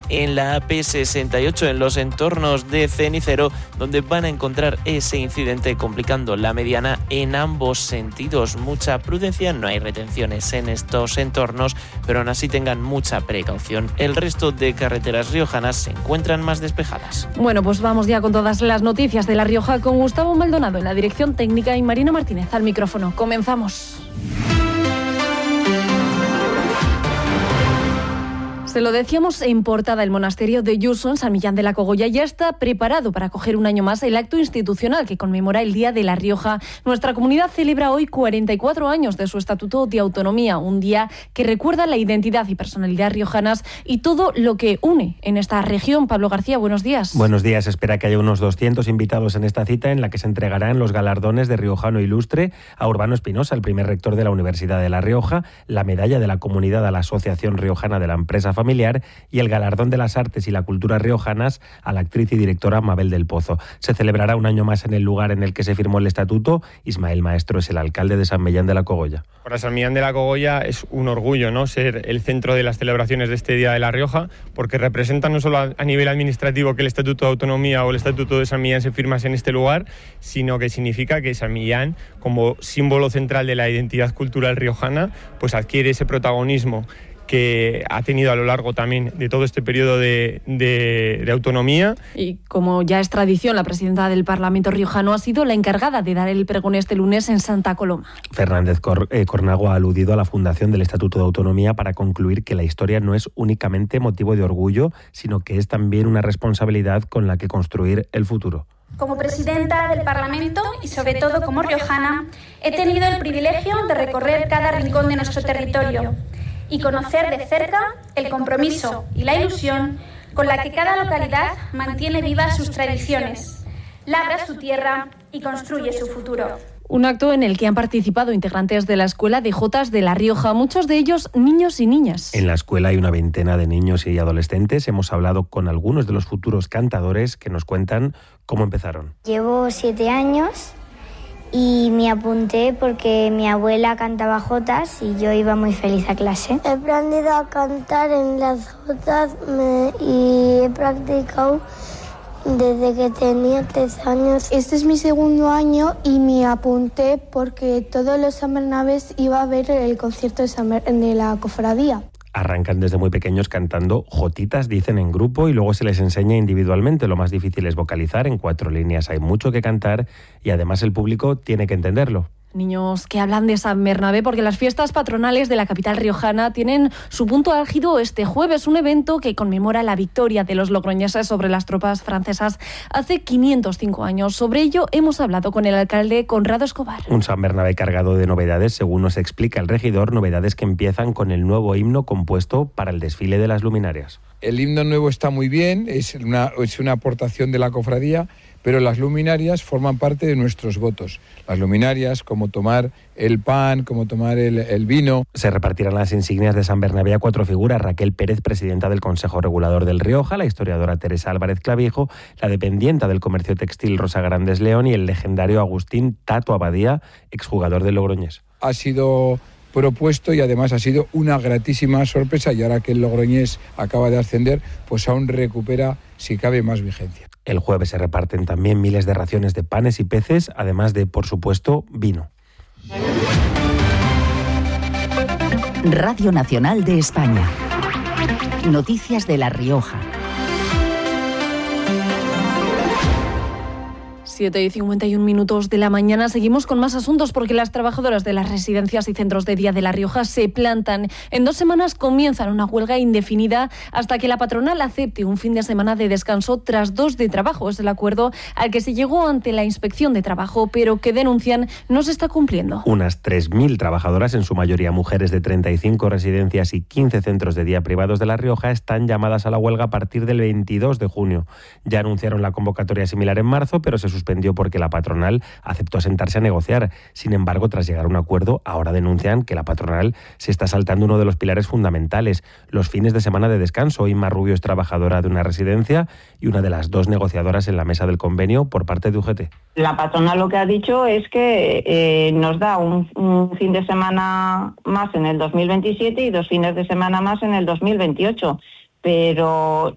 en la AP68, en los entornos de Cenicero, donde van a encontrar ese incidente complicando la mediana en ambos sentidos. Mucha prudencia, no hay retenciones en estos entornos, pero aún así tengan mucha precaución. El resto de carreteras riojanas se encuentran más despejadas. Bueno, pues vamos ya con todas las noticias de La Rioja con Gustavo Maldonado en la dirección técnica y Marina Martínez al micrófono. Comenzamos. Se lo decíamos en portada, el monasterio de Lluso, en San Millán de la Cogolla, ya está preparado para acoger un año más el acto institucional que conmemora el Día de La Rioja. Nuestra comunidad celebra hoy 44 años de su Estatuto de Autonomía, un día que recuerda la identidad y personalidad riojanas y todo lo que une en esta región. Pablo García, buenos días. Buenos días. Espera que haya unos 200 invitados en esta cita en la que se entregarán los galardones de Riojano Ilustre a Urbano Espinosa, el primer rector de la Universidad de La Rioja, la medalla de la comunidad a la Asociación Riojana de la Empresa Familiar y el galardón de las artes y la cultura riojanas a la actriz y directora Mabel del Pozo. Se celebrará un año más en el lugar en el que se firmó el estatuto. Ismael Maestro es el alcalde de San Millán de la Cogolla. Para San Millán de la Cogolla es un orgullo, ¿no?, ser el centro de las celebraciones de este Día de La Rioja, porque representa no solo a nivel administrativo que el Estatuto de Autonomía o el Estatuto de San Millán se firmase en este lugar, sino que significa que San Millán, como símbolo central de la identidad cultural riojana, pues adquiere ese protagonismo que ha tenido a lo largo también de todo este periodo de autonomía. Y como ya es tradición, la presidenta del Parlamento riojano ha sido la encargada de dar el pregón este lunes en Santa Coloma. Fernández Cornago ha aludido a la fundación del Estatuto de Autonomía para concluir que la historia no es únicamente motivo de orgullo, sino que es también una responsabilidad con la que construir el futuro. Como presidenta del Parlamento y sobre todo como riojana, he tenido el privilegio de recorrer cada rincón de nuestro territorio y conocer de cerca el compromiso y la ilusión con la que cada localidad mantiene vivas sus tradiciones, labra su tierra y construye su futuro. Un acto en el que han participado integrantes de la Escuela de Jotas de La Rioja, muchos de ellos niños y niñas. En la escuela hay una veintena de niños y adolescentes. Hemos hablado con algunos de los futuros cantadores que nos cuentan cómo empezaron. Llevo 7 años y me apunté porque mi abuela cantaba jotas y yo iba muy feliz a clase. He aprendido a cantar en las jotas y he practicado desde que tenía 3 años. Este es mi segundo año y me apunté porque todos los San Bernabés iba a ver el concierto de la cofradía. Arrancan desde muy pequeños cantando jotitas, dicen en grupo, y luego se les enseña individualmente. Lo más difícil es vocalizar, en 4 líneas hay mucho que cantar y además el público tiene que entenderlo. Niños que hablan de San Bernabé porque las fiestas patronales de la capital riojana tienen su punto álgido este jueves, un evento que conmemora la victoria de los logroñeses sobre las tropas francesas hace 505 años. Sobre ello hemos hablado con el alcalde Conrado Escobar. Un San Bernabé cargado de novedades, según nos explica el regidor, novedades que empiezan con el nuevo himno compuesto para el desfile de las luminarias. El himno nuevo está muy bien, es una aportación de la cofradía, pero las luminarias forman parte de nuestros votos. Las luminarias, como tomar el pan, como tomar el vino. Se repartirán las insignias de San Bernabé a 4 figuras: Raquel Pérez, presidenta del Consejo Regulador del Rioja, la historiadora Teresa Álvarez Clavijo, la dependienta del comercio textil Rosa Grandes León y el legendario Agustín Tato Abadía, exjugador del Logroñés. Ha sido propuesto y además ha sido una gratísima sorpresa, y ahora que el Logroñés acaba de ascender, pues aún recupera, si cabe, más vigencia. El jueves se reparten también miles de raciones de panes y peces, además de, por supuesto, vino. Radio Nacional de España. Noticias de La Rioja. 7:51 de la mañana. Seguimos con más asuntos porque las trabajadoras de las residencias y centros de día de La Rioja se plantan. En 2 semanas comienzan una huelga indefinida hasta que la patronal acepte un fin de semana de descanso tras 2 de trabajo. Es el acuerdo al que se llegó ante la Inspección de Trabajo, pero que denuncian no se está cumpliendo. Unas 3.000 trabajadoras, en su mayoría mujeres, de 35 residencias y 15 centros de día privados de La Rioja están llamadas a la huelga a partir del 22 de junio. Ya anunciaron la convocatoria similar en marzo, pero se suspendió porque la patronal aceptó sentarse a negociar. Sin embargo, tras llegar a un acuerdo, ahora denuncian que la patronal se está saltando uno de los pilares fundamentales: los fines de semana de descanso. Inma Rubio es trabajadora de una residencia y una de las 2 negociadoras en la mesa del convenio por parte de UGT. La patronal lo que ha dicho es que nos da un fin de semana más en el 2027 y 2 fines de semana más en el 2028. Pero